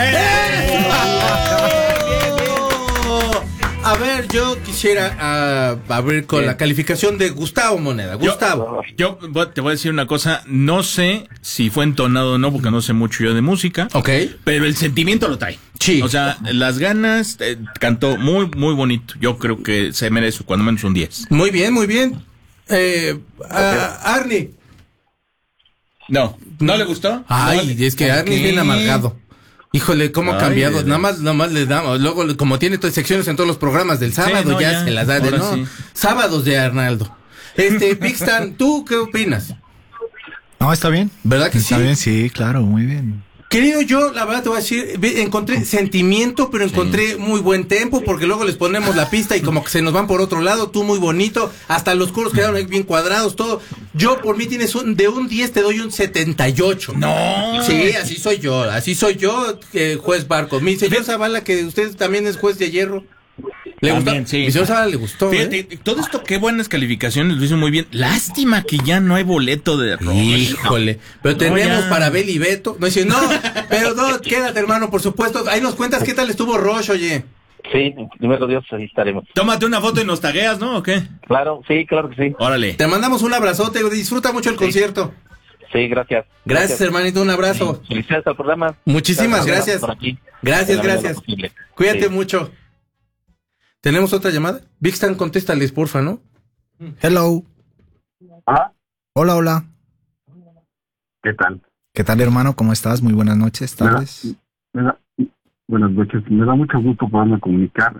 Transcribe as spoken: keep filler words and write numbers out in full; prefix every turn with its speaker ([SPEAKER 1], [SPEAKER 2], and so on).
[SPEAKER 1] A ver, yo quisiera uh, abrir con la calificación de Gustavo Moneda. Gustavo.
[SPEAKER 2] Yo, yo te voy a decir una cosa, no sé si fue entonado o no, porque no sé mucho yo de música.
[SPEAKER 1] Ok.
[SPEAKER 2] Pero el sentimiento lo trae.
[SPEAKER 1] Sí.
[SPEAKER 2] O sea, las ganas, eh, cantó muy, muy bonito. Yo creo que se merece cuando menos un diez.
[SPEAKER 1] Muy bien, muy bien. Eh, uh, Arnie.
[SPEAKER 2] No, ¿no le gustó?
[SPEAKER 1] Ay,
[SPEAKER 2] no,
[SPEAKER 1] es que Arnie es bien amargado. Híjole, cómo ha cambiado.
[SPEAKER 2] Ay,
[SPEAKER 1] nada más, nada más le damos. Luego, como tiene todas secciones en todos los programas del sábado,
[SPEAKER 2] sí, no,
[SPEAKER 1] ya,
[SPEAKER 2] ya
[SPEAKER 1] se las da de
[SPEAKER 2] ahora
[SPEAKER 1] no.
[SPEAKER 2] Sí.
[SPEAKER 1] Sábados de Arnaldo. Este, Big Stan, ¿tú qué opinas?
[SPEAKER 3] No, está bien.
[SPEAKER 1] ¿Verdad que
[SPEAKER 3] está
[SPEAKER 1] sí?
[SPEAKER 3] Está bien, sí, claro, muy bien.
[SPEAKER 1] Querido, yo la verdad te voy a decir, encontré sentimiento, pero encontré sí. muy buen tempo, porque luego les ponemos la pista y como que se nos van por otro lado, tú muy bonito, hasta los coros quedaron ahí bien cuadrados, todo. Yo por mí tienes un, de un diez te doy un setenta y ocho.
[SPEAKER 2] No.
[SPEAKER 1] Sí, así soy yo, así soy yo, eh, juez Barcos. Mi señor Zavala, que usted también es juez de hierro. ¿Le gustó?
[SPEAKER 2] También, sí.
[SPEAKER 1] Mi señor Zavala le gustó.
[SPEAKER 2] Fíjate,
[SPEAKER 1] ¿eh?
[SPEAKER 2] todo esto, qué buenas calificaciones, lo hizo muy bien. Lástima que ya no hay boleto de rock.
[SPEAKER 1] Híjole, pero
[SPEAKER 2] no,
[SPEAKER 1] tenemos
[SPEAKER 2] ya.
[SPEAKER 1] para Bel y Beto. No dice, no, pero no, quédate, hermano, por supuesto. Ahí nos cuentas qué tal estuvo Roche, oye.
[SPEAKER 4] Sí, primero Dios, ahí estaremos.
[SPEAKER 2] Tómate una foto y nos tagueas, ¿no? ¿O qué?
[SPEAKER 4] Claro, sí, claro que sí.
[SPEAKER 2] Órale.
[SPEAKER 1] Te mandamos un abrazote, disfruta mucho el sí. concierto.
[SPEAKER 4] Sí, gracias.
[SPEAKER 1] Gracias, gracias. hermanito, un abrazo.
[SPEAKER 4] Sí, felicidades al programa.
[SPEAKER 1] Muchísimas gracias.
[SPEAKER 4] Gracias,
[SPEAKER 1] gracias. gracias. Cuídate sí. mucho. ¿Tenemos otra llamada? Big Stan, contéstales, porfa, ¿no?
[SPEAKER 3] Hello.
[SPEAKER 5] ¿Ah?
[SPEAKER 3] Hola, hola.
[SPEAKER 5] ¿Qué tal?
[SPEAKER 3] ¿Qué tal, hermano? ¿Cómo estás? Muy buenas noches, tardes.
[SPEAKER 5] Me da, me da, buenas noches. Me da mucho gusto poderme comunicar.